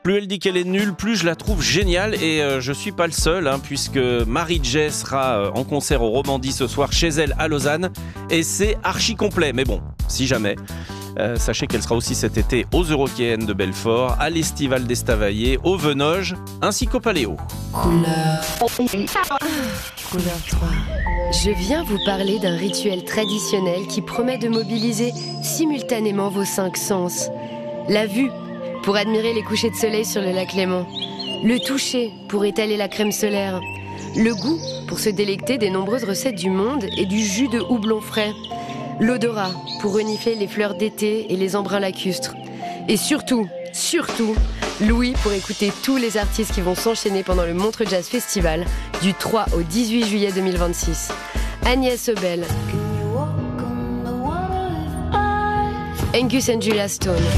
Plus elle dit qu'elle est nulle, plus je la trouve géniale. Et je suis pas le seul, puisque Marie-Jay sera en concert au Romandie ce soir chez elle à Lausanne. Et c'est archi complet. Mais bon, si jamais... sachez qu'elle sera aussi cet été aux Eurockéennes de Belfort, à l'Estival d'Estavayer, au Venoge, ainsi qu'au Paléo. Couleur 3. Je viens vous parler d'un rituel traditionnel qui promet de mobiliser simultanément vos 5 sens. La vue, pour admirer les couchers de soleil sur le lac Léman. Le toucher, pour étaler la crème solaire. Le goût, pour se délecter des nombreuses recettes du monde et du jus de houblon frais. L'odorat, pour renifler les fleurs d'été et les embruns lacustres. Et surtout, Louis pour écouter tous les artistes qui vont s'enchaîner pendant le Montreux Jazz Festival du 3 au 18 juillet 2026. Agnès Obel, Angus and Julia Stone,